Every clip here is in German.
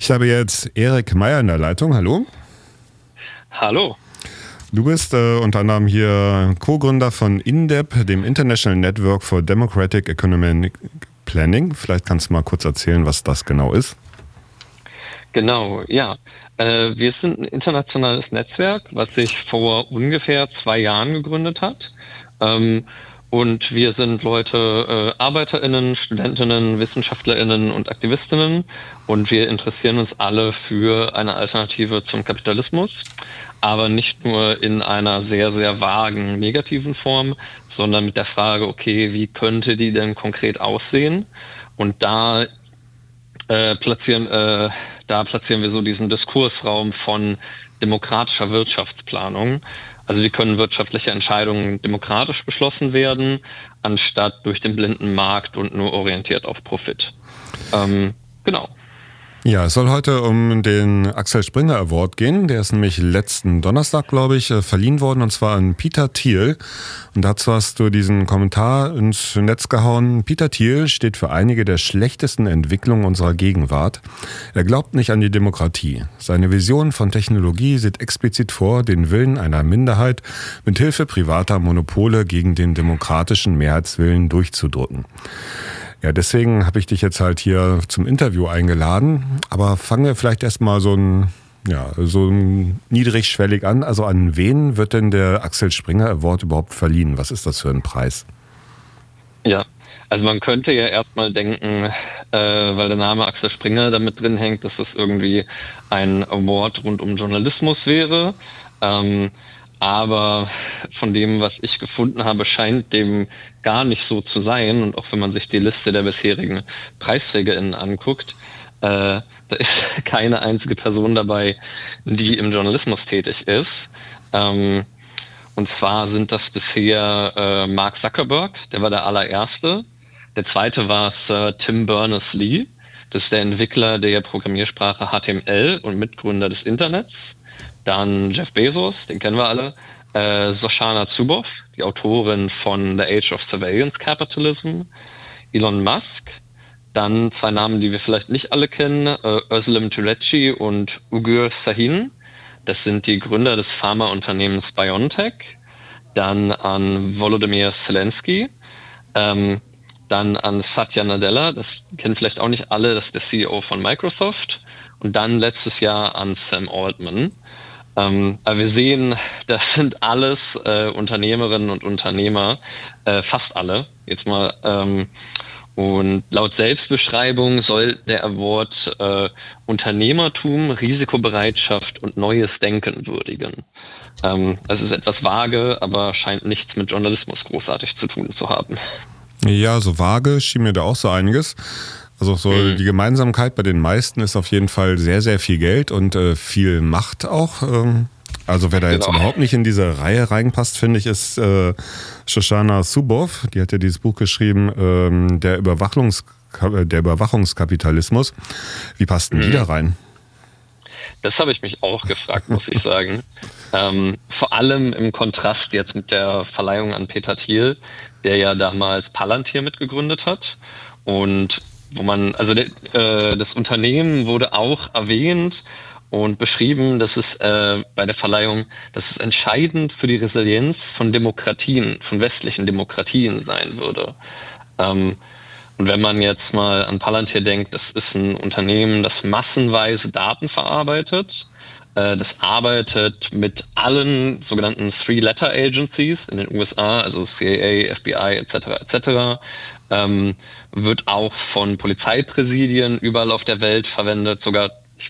Ich habe jetzt Erik Meyer in der Leitung. Hallo. Hallo. Du bist unter anderem hier Co-Gründer von INDEP, dem International Network for Democratic Economic Planning. Vielleicht kannst du mal kurz erzählen, was das genau ist. Genau, ja. Wir sind ein internationales Netzwerk, was sich vor ungefähr 2 Jahren gegründet hat. Und wir sind Leute, ArbeiterInnen, StudentInnen, WissenschaftlerInnen und AktivistInnen. Und wir interessieren uns alle für eine Alternative zum Kapitalismus. Aber nicht nur in einer sehr, sehr vagen negativen Form, sondern mit der Frage, okay, wie könnte die denn konkret aussehen? Und da platzieren wir so diesen Diskursraum von demokratischer Wirtschaftsplanung. Also wie können wirtschaftliche Entscheidungen demokratisch beschlossen werden, anstatt durch den blinden Markt und nur orientiert auf Profit. Genau. Ja, es soll heute um den Axel Springer Award gehen. Der ist nämlich letzten Donnerstag, glaube ich, verliehen worden, und zwar an Peter Thiel. Und dazu hast du diesen Kommentar ins Netz gehauen. Peter Thiel steht für einige der schlechtesten Entwicklungen unserer Gegenwart. Er glaubt nicht an die Demokratie. Seine Vision von Technologie sieht explizit vor, den Willen einer Minderheit mit Hilfe privater Monopole gegen den demokratischen Mehrheitswillen durchzudrücken. Ja, deswegen habe ich dich jetzt halt hier zum Interview eingeladen. Aber fangen wir vielleicht erstmal so niedrigschwellig an. Also an wen wird denn der Axel Springer Award überhaupt verliehen? Was ist das für ein Preis? Ja, also man könnte ja erstmal denken, weil der Name Axel Springer damit drin hängt, dass das irgendwie ein Award rund um Journalismus wäre. Aber von dem, was ich gefunden habe, scheint dem gar nicht so zu sein. Und auch wenn man sich die Liste der bisherigen PreisträgerInnen anguckt, da ist keine einzige Person dabei, die im Journalismus tätig ist. Und zwar sind das bisher Mark Zuckerberg, der war der allererste. Der zweite war Sir Tim Berners-Lee, das ist der Entwickler der Programmiersprache HTML und Mitgründer des Internets. Dann Jeff Bezos, den kennen wir alle. Shoshana Zuboff, die Autorin von The Age of Surveillance Capitalism. Elon Musk. Dann 2 Namen, die wir vielleicht nicht alle kennen. Özlem Türeci und Ugur Sahin. Das sind die Gründer des Pharmaunternehmens BioNTech. Dann an Volodymyr Zelensky. Dann an Satya Nadella, das kennen vielleicht auch nicht alle, das ist der CEO von Microsoft. Und dann letztes Jahr an Sam Altman. Aber wir sehen, das sind alles Unternehmerinnen und Unternehmer, fast alle, jetzt mal. Und laut Selbstbeschreibung soll der Award Unternehmertum, Risikobereitschaft und neues Denken würdigen. Es ist etwas vage, aber scheint nichts mit Journalismus großartig zu tun zu haben. Ja, so vage schien mir da auch so einiges. Also die Gemeinsamkeit bei den meisten ist auf jeden Fall sehr, sehr viel Geld und viel Macht auch. Also wer da jetzt überhaupt nicht in diese Reihe reinpasst, finde ich, ist Shoshana Zuboff. Die hat ja dieses Buch geschrieben, der Überwachungskapitalismus. Wie passt denn die da rein? Das habe ich mich auch gefragt, muss ich sagen. Vor allem im Kontrast jetzt mit der Verleihung an Peter Thiel, der ja damals Palantir mitgegründet hat. Und das Unternehmen wurde auch erwähnt und beschrieben, dass es bei der Verleihung, dass es entscheidend für die Resilienz von Demokratien, von westlichen Demokratien sein würde. Und wenn man jetzt mal an Palantir denkt, das ist ein Unternehmen, das massenweise Daten verarbeitet. Das arbeitet mit allen sogenannten Three-Letter-Agencies in den USA, also CIA, FBI etc. Wird auch von Polizeipräsidien überall auf der Welt verwendet. Sogar,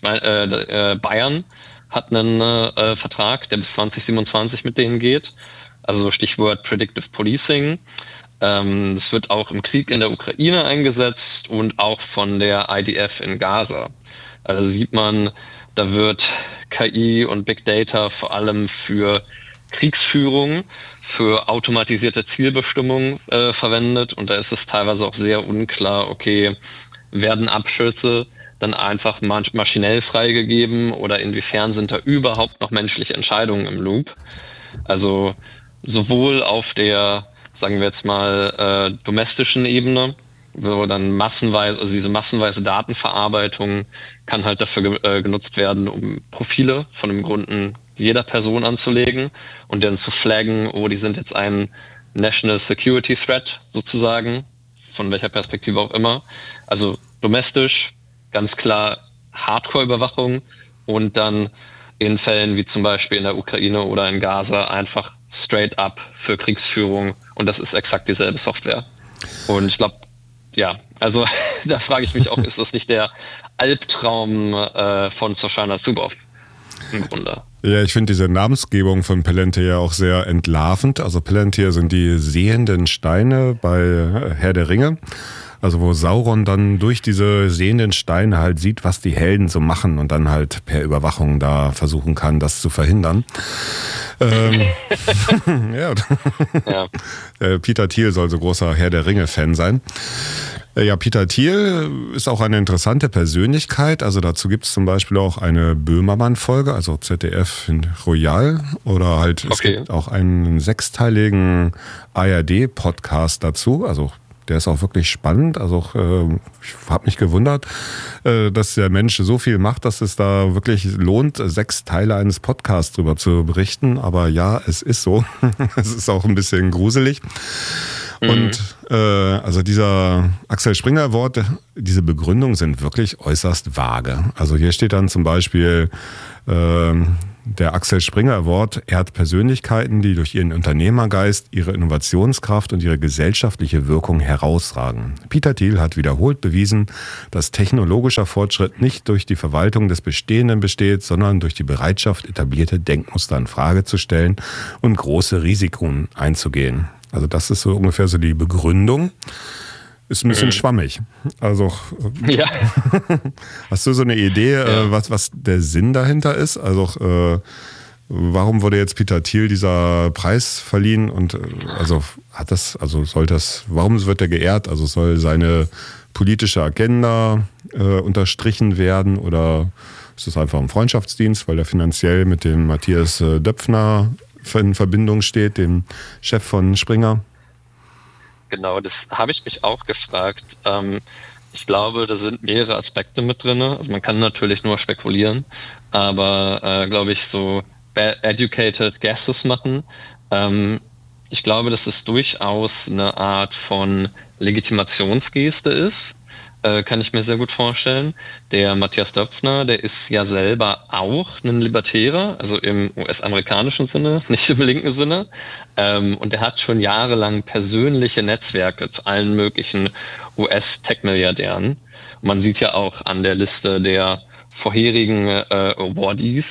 Bayern hat einen Vertrag, der bis 2027 mit denen geht. Also Stichwort Predictive Policing. Es wird auch im Krieg in der Ukraine eingesetzt und auch von der IDF in Gaza. Also sieht man, da wird KI und Big Data vor allem für Kriegsführung, für automatisierte Zielbestimmung verwendet. Und da ist es teilweise auch sehr unklar, okay, werden Abschüsse dann einfach maschinell freigegeben oder inwiefern sind da überhaupt noch menschliche Entscheidungen im Loop? Also sowohl auf der, sagen wir jetzt mal, domestischen Ebene, so dann massenweise, also diese massenweise Datenverarbeitung kann halt dafür genutzt werden, um Profile von dem Gründen jeder Person anzulegen und dann zu flaggen, die sind jetzt ein National Security Threat sozusagen, von welcher Perspektive auch immer. Also domestisch, ganz klar Hardcore-Überwachung und dann in Fällen wie zum Beispiel in der Ukraine oder in Gaza einfach straight up für Kriegsführung und das ist exakt dieselbe Software. Und ich glaube, ja, also da frage ich mich auch, ist das nicht der Albtraum von Shoshana Zuboff im Grunde? Ja, ich finde diese Namensgebung von Palantir auch sehr entlarvend. Also Palantir sind die sehenden Steine bei Herr der Ringe. Also wo Sauron dann durch diese sehenden Steine halt sieht, was die Helden so machen und dann halt per Überwachung da versuchen kann, das zu verhindern. Ja. Peter Thiel soll so großer Herr der Ringe-Fan sein. Ja, Peter Thiel ist auch eine interessante Persönlichkeit. Also dazu gibt es zum Beispiel auch eine Böhmermann-Folge, also ZDF Royal. Oder halt, es gibt auch einen 6-teiligen ARD-Podcast dazu. Also der ist auch wirklich spannend. Also ich habe mich gewundert, dass der Mensch so viel macht, dass es da wirklich lohnt, 6 Teile eines Podcasts drüber zu berichten. Aber ja, es ist so. Es ist auch ein bisschen gruselig. Und also dieser Axel Springer Award, diese Begründungen sind wirklich äußerst vage. Also hier steht dann zum Beispiel, der Axel Springer Award ehrt Persönlichkeiten, die durch ihren Unternehmergeist, ihre Innovationskraft und ihre gesellschaftliche Wirkung herausragen. Peter Thiel hat wiederholt bewiesen, dass technologischer Fortschritt nicht durch die Verwaltung des Bestehenden besteht, sondern durch die Bereitschaft, etablierte Denkmuster in Frage zu stellen und große Risiken einzugehen. Also das ist so ungefähr so die Begründung. Ist ein bisschen schwammig. Also ja. Hast du so eine Idee, was der Sinn dahinter ist? Also warum wurde jetzt Peter Thiel dieser Preis verliehen und warum wird er geehrt? Also soll seine politische Agenda unterstrichen werden oder ist es einfach ein Freundschaftsdienst, weil er finanziell mit dem Matthias Döpfner in Verbindung steht, dem Chef von Springer? Genau, das habe ich mich auch gefragt. Ich glaube, da sind mehrere Aspekte mit drin. Also man kann natürlich nur spekulieren, aber glaube ich so educated guesses machen. Ich glaube, dass es durchaus eine Art von Legitimationsgeste ist. Kann ich mir sehr gut vorstellen. Der Matthias Döpfner, der ist ja selber auch ein Libertärer, also im US-amerikanischen Sinne, nicht im linken Sinne. Und er hat schon jahrelang persönliche Netzwerke zu allen möglichen US-Tech-Milliardären. Man sieht ja auch an der Liste der vorherigen Awardees,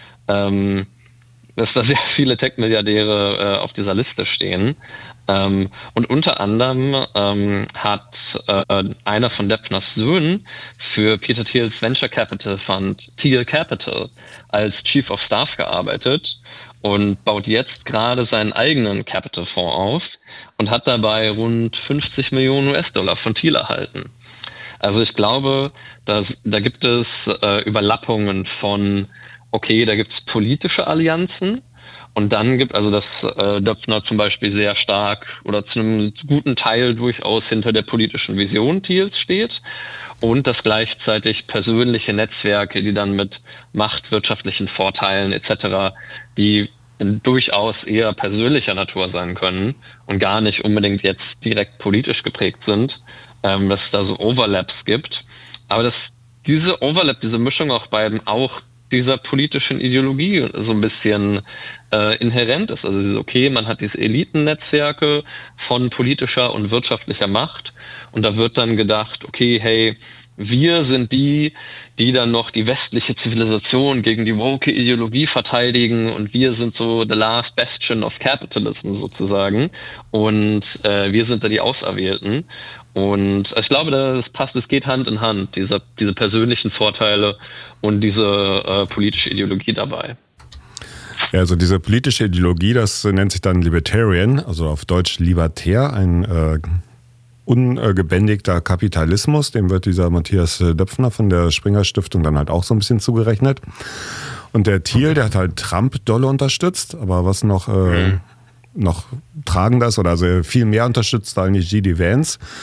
dass da sehr viele Tech-Milliardäre auf dieser Liste stehen. Und unter anderem hat einer von Döpfners Söhnen für Peter Thiels Venture Capital Fund Thiel Capital als Chief of Staff gearbeitet und baut jetzt gerade seinen eigenen Capital Fonds auf und hat dabei rund 50 Millionen US-Dollar von Thiel erhalten. Also ich glaube, da gibt es Überlappungen von, okay, da gibt es politische Allianzen. Und dann gibt dass Döpfner zum Beispiel sehr stark oder zu einem guten Teil durchaus hinter der politischen Vision Thiels steht und dass gleichzeitig persönliche Netzwerke, die dann mit machtwirtschaftlichen Vorteilen etc., die durchaus eher persönlicher Natur sein können und gar nicht unbedingt jetzt direkt politisch geprägt sind, dass es da so Overlaps gibt. Aber dass diese Mischung auch auch dieser politischen Ideologie so ein bisschen inhärent ist. Also okay, man hat diese Elitennetzwerke von politischer und wirtschaftlicher Macht und da wird dann gedacht, okay, hey, wir sind die dann noch die westliche Zivilisation gegen die woke Ideologie verteidigen und wir sind so the last bastion of capitalism sozusagen und wir sind da die Auserwählten. Und ich glaube, das geht Hand in Hand, diese persönlichen Vorteile und diese politische Ideologie dabei. Ja, also diese politische Ideologie, das nennt sich dann Libertarian, also auf Deutsch libertär, ein ungebändigter Kapitalismus. Dem wird dieser Matthias Döpfner von der Springer Stiftung dann halt auch so ein bisschen zugerechnet. Und der Thiel, der hat halt Trump dolle unterstützt, aber was noch tragender ist oder also viel mehr unterstützt eigentlich J.D. Vance,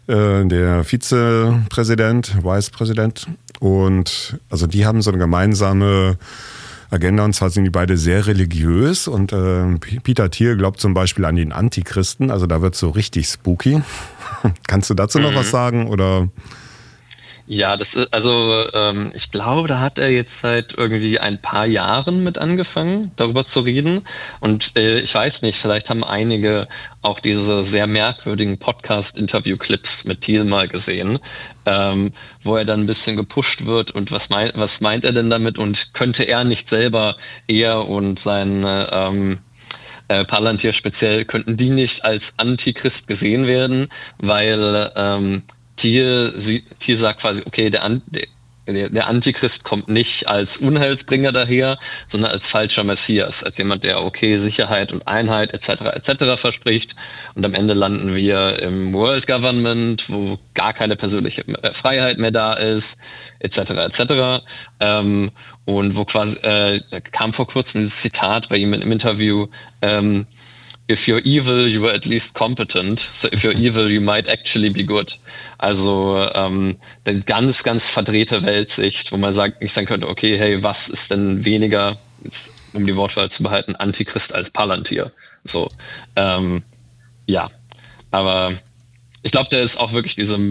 der Vizepräsident, Vicepräsident. Und also die haben so eine gemeinsame Agenda, und zwar sind die beide sehr religiös. Und Peter Thiel glaubt zum Beispiel an den Antichristen, also da wird so richtig spooky. Kannst du dazu noch was sagen, oder? Ja, das ist, also ich glaube, da hat er jetzt seit irgendwie ein paar Jahren mit angefangen, darüber zu reden. Und ich weiß nicht, vielleicht haben einige auch diese sehr merkwürdigen Podcast-Interview-Clips mit Thiel mal gesehen, wo er dann ein bisschen gepusht wird. Und was meint er denn damit? Und könnte er nicht selber, er und sein Palantir speziell, könnten die nicht als Antichrist gesehen werden, weil Thiel sagt quasi, okay, der Antichrist kommt nicht als Unheilsbringer daher, sondern als falscher Messias, als jemand, der okay Sicherheit und Einheit etc. verspricht, und am Ende landen wir im World Government, wo gar keine persönliche Freiheit mehr da ist, etc. Und wo quasi kam vor kurzem dieses Zitat bei ihm im Interview, if you're evil, you are at least competent. So if you're evil, you might actually be good. Also eine ganz, ganz verdrehte Weltsicht, wo man nicht sagen könnte, okay, hey, was ist denn weniger, um die Wortwahl zu behalten, Antichrist als Palantir? So, ja. Aber ich glaube, der ist auch wirklich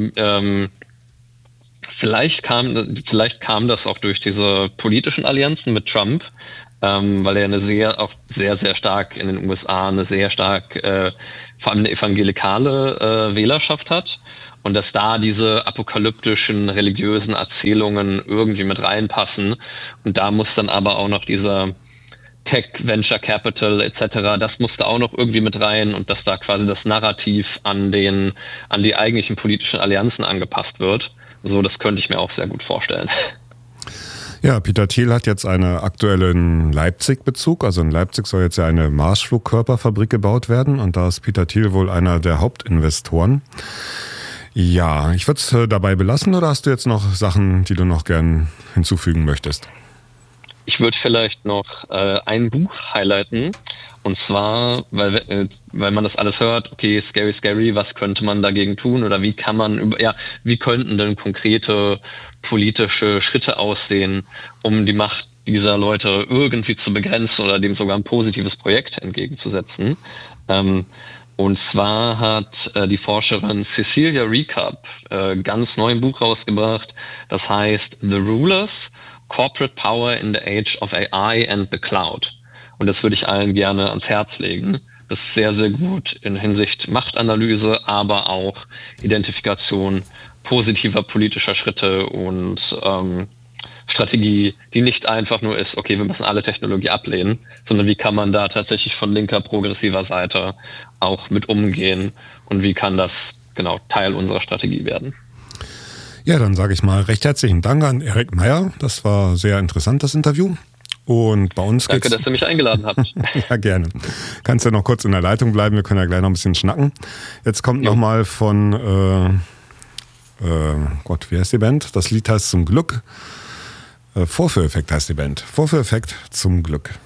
vielleicht kam das auch durch diese politischen Allianzen mit Trump, weil er auch sehr, sehr stark in den USA eine sehr stark vor allem eine evangelikale Wählerschaft hat, und dass da diese apokalyptischen religiösen Erzählungen irgendwie mit reinpassen, und da muss dann aber auch noch dieser Tech, Venture Capital etc., das musste auch noch irgendwie mit rein, und dass da quasi das Narrativ an die eigentlichen politischen Allianzen angepasst wird. So, das könnte ich mir auch sehr gut vorstellen. Ja, Peter Thiel hat jetzt einen aktuellen Leipzig-Bezug. Also in Leipzig soll jetzt ja eine Marschflugkörperfabrik gebaut werden, und da ist Peter Thiel wohl einer der Hauptinvestoren. Ja, ich würde es dabei belassen, oder hast du jetzt noch Sachen, die du noch gern hinzufügen möchtest? Ich würde vielleicht noch ein Buch highlighten, und zwar, weil man das alles hört, okay, scary, was könnte man dagegen tun, oder wie könnten denn konkrete politische Schritte aussehen, um die Macht dieser Leute irgendwie zu begrenzen oder dem sogar ein positives Projekt entgegenzusetzen. Und zwar hat die Forscherin Cecilia Recap ganz neu ein Buch rausgebracht, das heißt The Rulers, Corporate Power in the Age of AI and the Cloud. Und das würde ich allen gerne ans Herz legen. Das ist sehr, sehr gut in Hinsicht Machtanalyse, aber auch Identifikation positiver politischer Schritte und Strategie, die nicht einfach nur ist, okay, wir müssen alle Technologie ablehnen, sondern wie kann man da tatsächlich von linker, progressiver Seite auch mit umgehen, und wie kann das genau Teil unserer Strategie werden. Ja, dann sage ich mal recht herzlichen Dank an Erik Meyer. Das war sehr interessant, das Interview. Und bei uns Danke, dass ihr mich eingeladen habt. Ja, gerne. Kannst ja noch kurz in der Leitung bleiben, wir können ja gleich noch ein bisschen schnacken. Jetzt kommt nochmal von, wie heißt die Band? Das Lied heißt Zum Glück. Vorführeffekt heißt die Band. Vorführeffekt zum Glück.